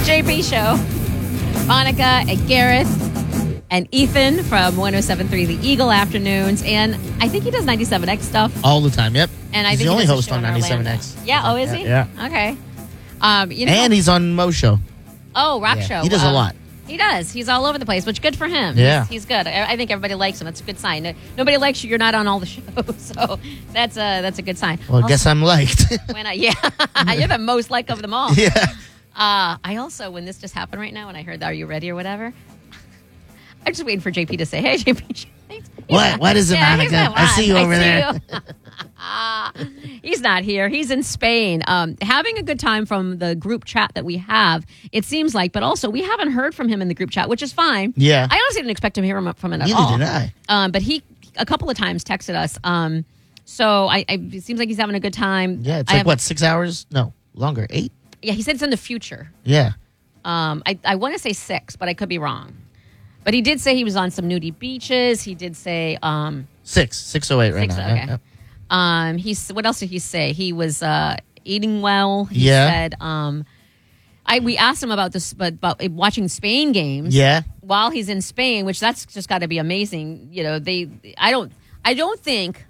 JP Show. Monica and Gareth and Ethan from 107.3 The Eagle Afternoons. And I think he does 97X stuff. All the time, yep. And I he's think the only he does a host show on in Orlando. 97X. Yeah, oh, is he? Yeah. Okay. And he's on Mo Show. Oh, Rock Yeah, Show. he does a lot. He does. He's all over the place, which good for him. Yeah. He's good. I think everybody likes him. That's a good sign. Nobody likes you, you're not on all the shows. So that's a good sign. Well, I guess I'm liked. You're the most liked of them all. Yeah. I also, when this just happened right now, when I heard Are You Ready or whatever, I'm just waiting for JP to say, hey, JP. What is it, Monica? I see you over there. He's not here. He's in Spain, having a good time from the group chat that we have, it seems like. But also, we haven't heard from him in the group chat, which is fine. Yeah. I honestly didn't expect him to hear from it at all. Neither did I. But he, a couple of times, texted us. So it seems like he's having a good time. Yeah, it's like, 6 hours? No, longer. 8? Yeah, he said it's in the future. Yeah. I want to say 6, but I could be wrong. But he did say he was on some nudie beaches. He did say 608 right 6, now. okay. Yep. What else did he say? He was eating well. He Yeah. said we asked him about this, but about watching Spain games. Yeah. While he's in Spain, which that's just got to be amazing. You know, I don't think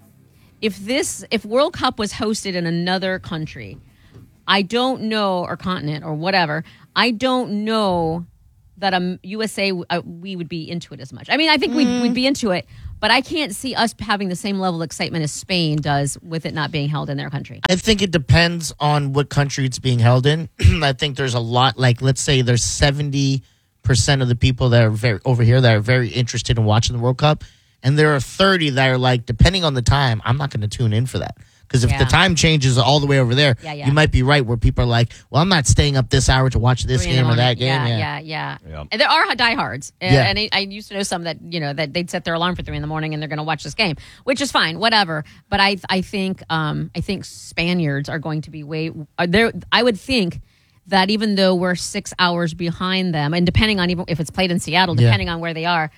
if World Cup was hosted in another country, I don't know, or continent or whatever, I don't know that USA we would be into it as much. I mean, I think we'd be into it, but I can't see us having the same level of excitement as Spain does with it not being held in their country. I think it depends on what country it's being held in. I think there's a lot, like, let's say there's 70% of the people that are over here that are very interested in watching the World Cup. And there are 30 that are like, depending on the time, I'm not going to tune in for that. Because if the time changes all the way over there, you might be right where people are like, well, I'm not staying up this hour to watch this game or that game. Yeah. And there are diehards. And I used to know some that, that they'd set their alarm for 3 a.m. and they're going to watch this game, which is fine, whatever. But I think Spaniards are going to be I would think that even though we're 6 hours behind them, and depending on even if it's played in Seattle, depending on where they are,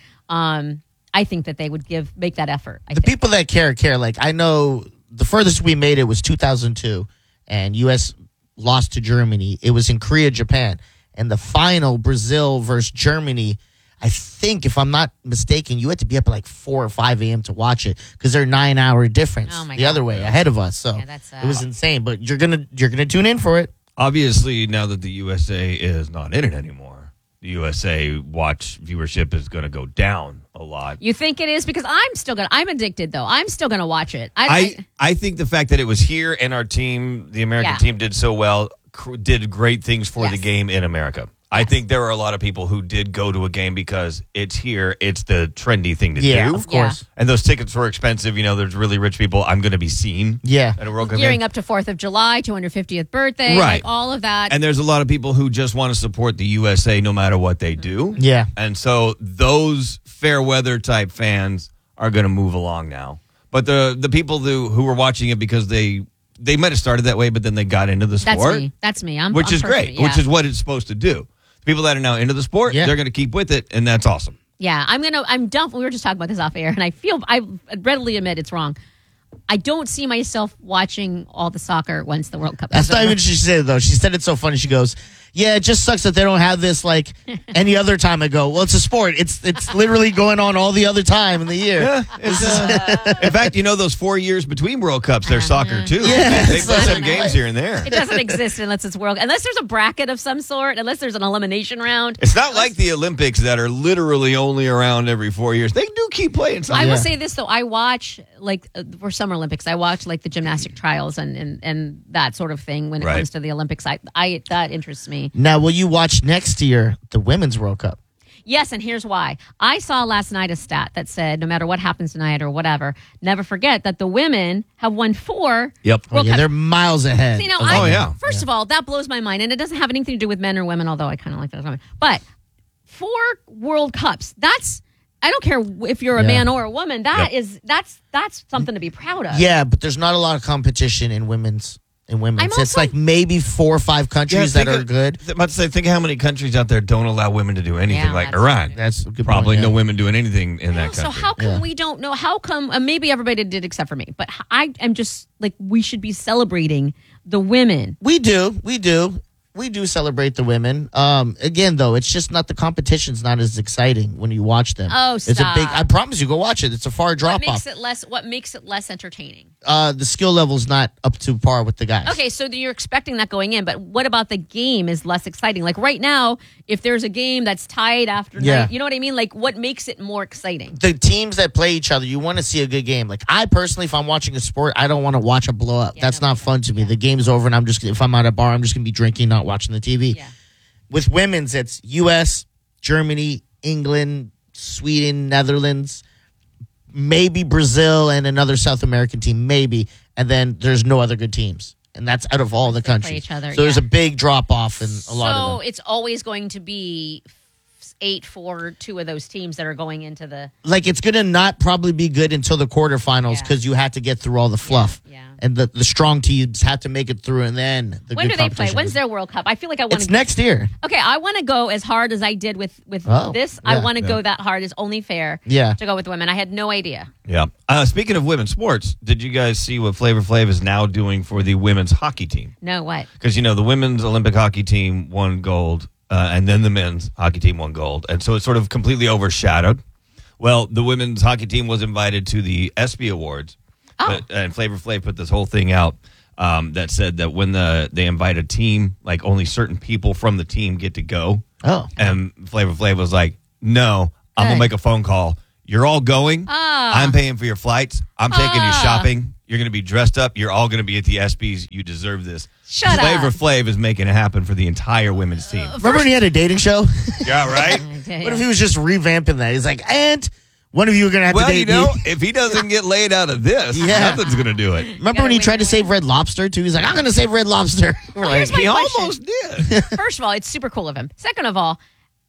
I think that they would make that effort. People that care. Like, I know the furthest we made it was 2002, and U.S. lost to Germany. It was in Korea, Japan. And the final, Brazil versus Germany, I think, if I'm not mistaken, you had to be up at like 4 or 5 a.m. to watch it because they're 9-hour difference other way, ahead of us. So it was insane. But you're gonna tune in for it. Obviously, now that the USA is not in it anymore, the USA watch viewership is going to go down a lot. You think it is? Because I'm addicted, though. I'm still going to watch it. I think the fact that it was here and our team, the American team, did so well, did great things for the game in America. I think there are a lot of people who did go to a game because it's here. It's the trendy thing to do. Yeah, of course. And those tickets were expensive. There's really rich people. I'm going to be seen. Yeah. At a World Cup Gearing game. up to 4th of July, 250th birthday. Right. Like all of that. And there's a lot of people who just want to support the USA no matter what they do. Yeah. And so those fair weather type fans are going to move along now. But the people who were watching it because they might have started that way, but then they got into the sport. That's me. Which is great, which is what it's supposed to do. People that are now into the sport, they're going to keep with it, and that's awesome. Yeah, I'm done. We were just talking about this off air, and I readily admit it's wrong. I don't see myself watching all the soccer once the World Cup is That's not over. even what she said, though. She said it so funny. She goes, yeah, it just sucks that they don't have this like any other time. I go, well, it's a sport. It's literally going on all the other time in the year. Yeah, in fact, those 4 years between World Cups, there's soccer, too. Yeah. They play some games here and there. It doesn't exist unless it's unless there's a bracket of some sort, unless there's an elimination round. It's not like the Olympics that are literally only around every 4 years. They do keep playing soccer. I will say this, though. I watch, for Summer Olympics, I watch, the gymnastic trials and that sort of thing when it comes to the Olympics. That interests me. Now, will you watch next year the Women's World Cup? Yes, and here's why. I saw last night a stat that said no matter what happens tonight or whatever, never forget that the women have won 4 World Cups. They're miles ahead. First of all, that blows my mind, and it doesn't have anything to do with men or women, although I kind of like that. But 4 World Cups, I don't care if you're a man or a woman, that's something to be proud of. Yeah, but there's not a lot of competition in women's. It's also, like maybe 4 or 5 countries that are good. I'm about to say, think of how many countries out there don't allow women to do anything, like Iran. That's a good probably point, no women doing anything in that country. So how come we don't know? How come maybe everybody did except for me? But I am just we should be celebrating the women. We do. We do celebrate the women. Again, though, it's just not the competition's not as exciting when you watch them. Oh, It's a stop. big. I promise you, go watch it. It's a far drop off. What makes it less entertaining? The skill level's not up to par with the guys. Okay, so you're expecting that going in, but what about the game is less exciting? Like right now, if there's a game that's tied after Yeah. night, you know what I mean? Like what makes it more exciting? The teams that play each other, you want to see a good game. Like I personally, if I'm watching a sport, I don't want to watch a blow up. Yeah, That's no, not fun to me. The game's over, and if I'm at a bar, I'm just gonna be drinking, not watching the TV. Yeah. With women's, it's U.S., Germany, England, Sweden, Netherlands, maybe Brazil, and another South American team, maybe. And then there's no other good teams. And that's out of all the They play countries. each other, so there's yeah. a big drop off in a lot of So them. it's always going to be 8 for 2 of those teams that are going into the. Like it's going to not probably be good until the quarterfinals Yeah. because you had to get through all the fluff. Yeah. And the strong teams have to make it through, and then the When good do they play? competition When's is- their World Cup? I feel like I want It's to. next year. Okay, I want to go as hard as I did with Oh, this. I yeah. want to go that hard. It's only fair. Yeah. To go with women. I had no idea. Yeah. Speaking of women's sports, did you guys see what Flavor Flav is now doing for the women's hockey team? No, what? Because, the women's Olympic hockey team won gold, and then the men's hockey team won gold. And so it's sort of completely overshadowed. Well, the women's hockey team was invited to the ESPY Awards. Oh. And Flavor Flav put this whole thing out that said that when they invite a team, like only certain people from the team get to go. Oh. And Flavor Flav was like, no, I'm going Good. to make a phone call. You're all going. Ah. I'm paying for your flights. I'm taking you shopping. You're going to be dressed up. You're all going to be at the ESPYs. You deserve this. Shut Flavor up. Flav is making it happen for the entire women's team. Remember when he had a dating show? Yeah, right? Okay, What if he was just revamping that? He's like, and one of you are going to have Well, to date me. if he doesn't get laid out of this, Yeah. nothing's going to do it. Remember gotta when he win tried to the save Red Lobster, too? He's like, I'm going to save Red Lobster. We're like, here's my He question. almost did. First of all, it's super cool of him. Second of all,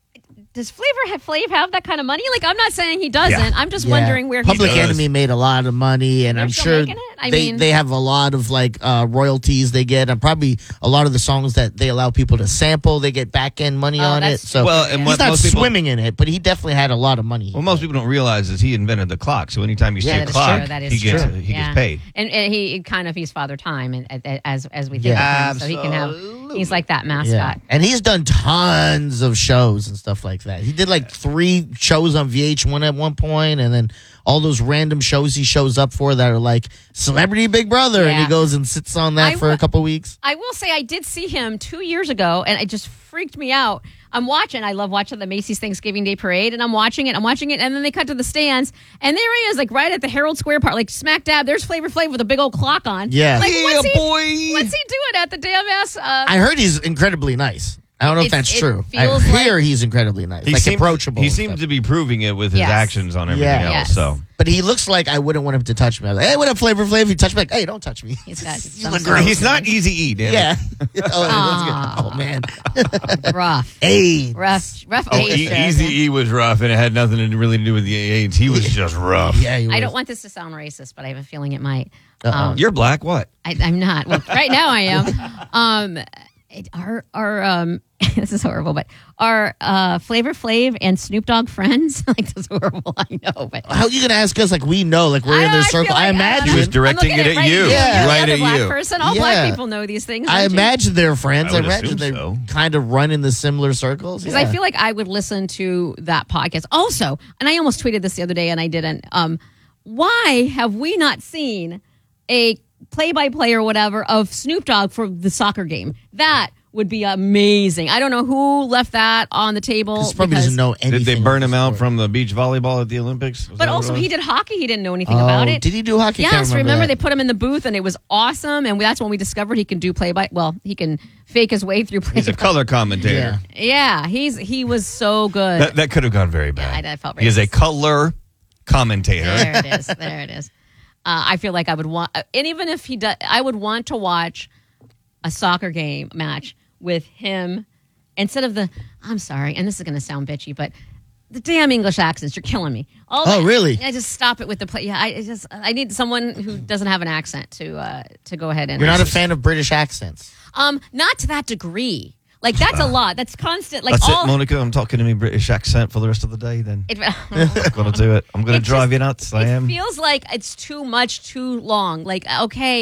does Flav have that kind of money? Like, I'm not saying he doesn't. Yeah. I'm just Yeah. wondering where Public he's. does. Enemy made a lot of money, and They're I'm still sure making it? I they mean- they have a lot of royalties they get, and probably a lot of the songs that they allow people to sample, they get back end money on it. that's So Well, and he's what not most people- swimming in it, but he definitely had a lot of money. What most people don't realize is he invented the clock. So anytime you see Yeah, a that is clock, true. That is he gets true. he Yeah. gets paid. And he kind of he's father time, and as we think Yeah. of him, so he can have. He's like that mascot. Yeah, and he's done tons of shows and stuff like that. He did 3 shows on VH1 at one point, and then all those random shows he shows up for that are like Celebrity Big Brother, and he Yeah. goes and sits on that I for a wa- couple weeks. I will say I did see him 2 years ago, and it just freaked me out. I'm watching. I love watching the Macy's Thanksgiving Day Parade, and I'm watching it, and then they cut to the stands, and there he is, like right at the Herald Square part, like smack dab. There's Flavor Flav with a big old clock on. Yeah. like Yeah, what's boy. What's he doing at the damn ass? I heard he's incredibly nice. I don't know if It's- that's it true. I feels hear like- he's incredibly nice, He seems, approachable. He and seems stuff. to be proving it with his Yes. actions on everything Yeah. else. Yes. So But he looks like I wouldn't want him to touch me. I was like, hey, what up, Flavor Flav? He touched me. Like, hey, don't touch me. He's got You some look sort gross. of- he's not easy E, damn it. Yeah. Oh, man. rough, Hey. rough Oh, age there. Easy E was rough, and it had nothing to really do with the AIDS. He was just rough. Yeah, he I was. don't want this to sound racist, but I have a feeling it might. You're black. What? I'm not. Well, right now I am. This is horrible, but are Flavor Flav and Snoop Dogg friends? Like, that's horrible. I know, but How are you going to ask us? Like, we know. Like, we're in their circle. I imagine. He was directing I'm it looking at you. Yeah. Right You're at the black you. person. All Yeah. black people know these things. I don't you? imagine they're friends. I I would imagine assume they so. kind of run in the similar circles. Because I feel like I would listen to that podcast also. And I almost tweeted this the other day and I didn't. Why have we not seen a play-by-play or whatever of Snoop Dogg for the soccer game? That would be amazing. I don't know who left that on the table. He probably because- doesn't know anything. Did they burn him out about from the beach volleyball at the Olympics? Was But that what also, it was? he did hockey. He didn't know anything sport. about Oh, it. did he do hockey? Can't Yes, remember they that. put him in the booth and it was awesome. And that's when we discovered he can do play-by. Well, he can fake his way through play. He's a color commentator. Yeah. Yeah, he was so good. That could have gone very bad. I felt He is a racist. color commentator. There it is. There it is. I feel like I would want, and even if he does, I would want to watch a soccer game match with him instead of the. I'm sorry, and this is going to sound bitchy, but the damn English accents, you're killing me. Oh, really? I just stop it with the play. Yeah, I need someone who doesn't have an accent to go ahead and. You're not a fan of British accents. Not to that degree. Like that's a lot. That's constant. Like That's all. it, Monica. I'm talking to me British accent for the rest of the day. Then I'm gonna do it. I'm gonna It drive just- you nuts. I am. It feels like it's too much, too long. Like, okay,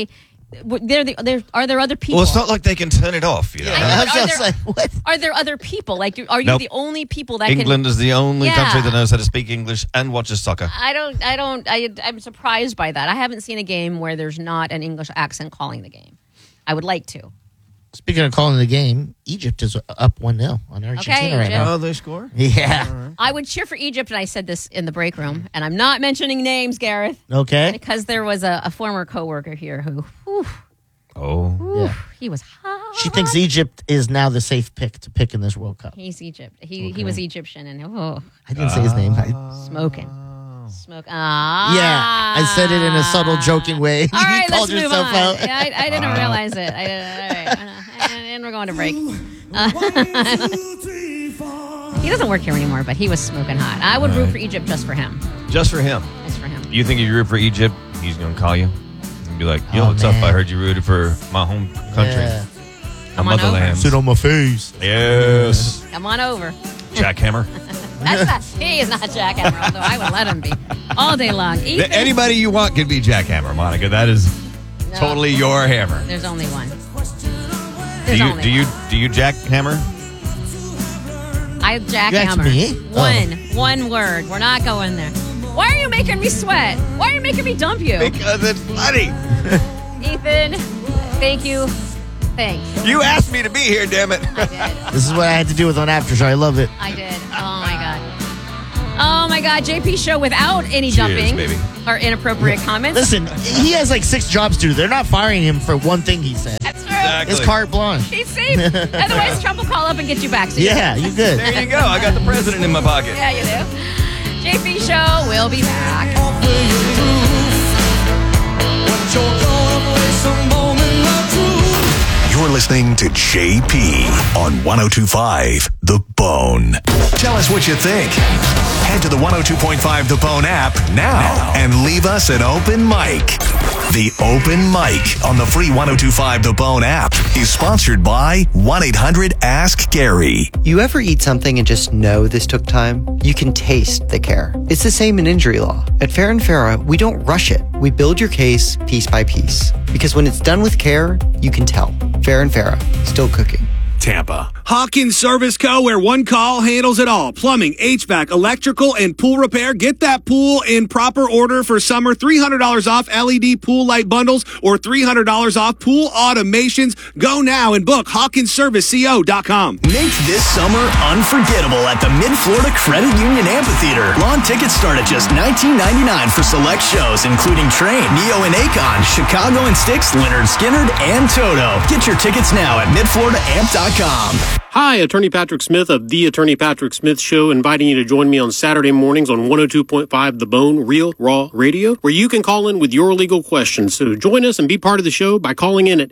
Are there other people? Well, it's not like they can turn it off. You know? I was just like, what? Are there other people? Like, are you Nope. the only people that England is the only Yeah. country that knows how to speak English and watches soccer. I'm surprised by that. I haven't seen a game where there's not an English accent calling the game. I would like to. Speaking of calling the game, Egypt is up 1-0 on Argentina right Egypt. now. Oh, they score? Yeah. I would cheer for Egypt, and I said this in the break room, and I'm not mentioning names, Gareth, Okay. because there was a former coworker here who, Oh. Yeah. he was hot. She thinks Egypt is now the safe pick to pick in this World Cup. He's Egypt. He was Egyptian, and I didn't say his name. smoking. Yeah, I said it in a subtle, joking way. All right, You called let's move yourself on. out. Yeah, I didn't realize it. All right, and we're going to break. He doesn't work here anymore, but he was smoking hot. I would root for Egypt just for him. Just for him. Just for him. You think if you root for Egypt, he's going to call you and be like, yo, Oh, what's up? man. I heard you rooted for my home country, Yeah. my Come on motherland. Sit on my face. Yes. Come on over. Jackhammer. That's not. He is not Jackhammer, although I would let him be all day long. Ethan, Anybody you want can be Jackhammer, Monica. That is No. totally your hammer. There's only one. Do There's you only do you one. do you jackhammer? I Jack Jackhammer. me? One word. We're not going there. Why are you making me sweat? Why are you making me dump you? Because it's funny. Ethan, thank you. Thanks. You asked me to be here, damn it. I did. This is what I had to do with on After Show. I love it. I did. Oh my god. Oh my god. JP show without any Cheers, jumping baby. or inappropriate comments. Listen, he has like 6 jobs to do. They're not firing him for one thing he said. That's true. Exactly. It's carte blanche. He's safe. Otherwise, Trump will call up and get you back. So Yeah, you good. There you go. I got the president in my pocket. Yeah, you do. JP show. We'll be back. You're listening to JP on 102.5 The Bone. Tell us what you think. Head to the 102.5 The Bone app now and leave us an open mic. The Open Mic on the free 102.5 The Bone app is sponsored by 1-800-ASK-GARY. You ever eat something and just know this took time? You can taste the care. It's the same in injury law. At Fair & Farah, we don't rush it. We build your case piece by piece. Because when it's done with care, you can tell. Fair & Farah, still cooking. Tampa. Hawkins Service Co., where one call handles it all. Plumbing, HVAC, electrical, and pool repair. Get that pool in proper order for summer. $300 off LED pool light bundles or $300 off pool automations. Go now and book HawkinsServiceCO.com. Make this summer unforgettable at the Mid-Florida Credit Union Amphitheater. Lawn tickets start at just $19.99 for select shows, including Train, Neo and Akon, Chicago and Styx, Leonard Skinnard, and Toto. Get your tickets now at MidFloridaAmp.com. Hi, Attorney Patrick Smith of The Attorney Patrick Smith Show, inviting you to join me on Saturday mornings on 102.5 The Bone Real Raw Radio, where you can call in with your legal questions. So join us and be part of the show by calling in at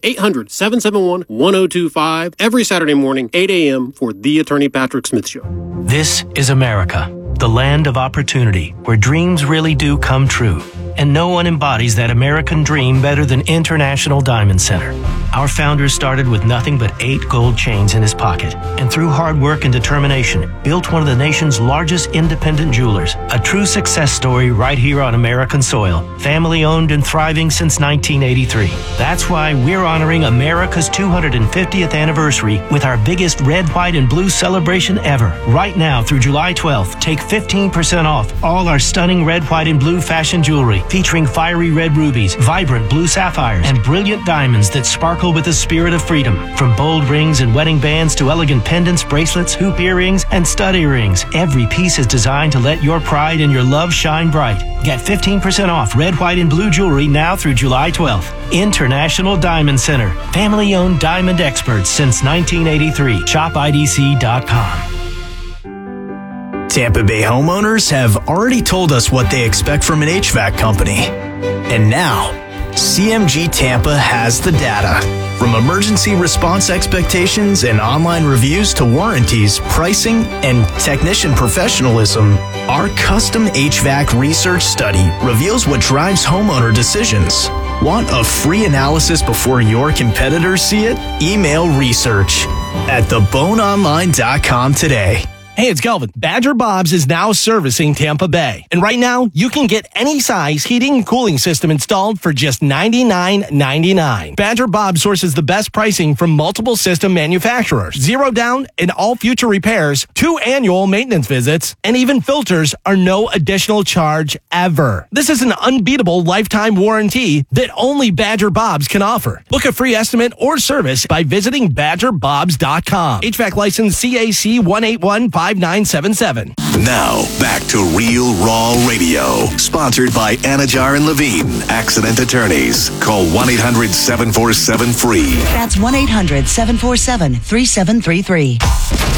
800-771-1025 every Saturday morning, 8 a.m. for The Attorney Patrick Smith Show. This is America, the land of opportunity, where dreams really do come true. And no one embodies that American dream better than International Diamond Center. Our founder started with nothing but 8 gold chains in his pocket, and through hard work and determination, built one of the nation's largest independent jewelers. A true success story right here on American soil. Family owned and thriving since 1983. That's why we're honoring America's 250th anniversary with our biggest red, white, and blue celebration ever. Right now through July 12th, take 15% off all our stunning red, white, and blue fashion jewelry, featuring fiery red rubies, vibrant blue sapphires, and brilliant diamonds that sparkle with the spirit of freedom. From bold rings and wedding bands to elegant pendants, bracelets, hoop earrings, and stud earrings, every piece is designed to let your pride and your love shine bright. Get 15% off red, white, and blue jewelry now through July 12th. International Diamond Center. Family-owned diamond experts since 1983. ShopIDC.com. Tampa Bay homeowners have already told us what they expect from an HVAC company. And now, CMG Tampa has the data. From emergency response expectations and online reviews to warranties, pricing, and technician professionalism, our custom HVAC research study reveals what drives homeowner decisions. Want a free analysis before your competitors see it? Email research at theboneonline.com today. Hey, it's Kelvin. Badger Bob's is now servicing Tampa Bay. And right now, you can get any size heating and cooling system installed for just $99.99. Badger Bob sources the best pricing from multiple system manufacturers. 0 down and all future repairs, 2 annual maintenance visits, and even filters are no additional charge ever. This is an unbeatable lifetime warranty that only Badger Bob's can offer. Book a free estimate or service by visiting BadgerBobs.com. HVAC license CAC 1815977. Now, back to Real Raw Radio. Sponsored by Anajar and Levine, Accident Attorneys. Call 1-800-747-FREE. That's 1-800-747-3733.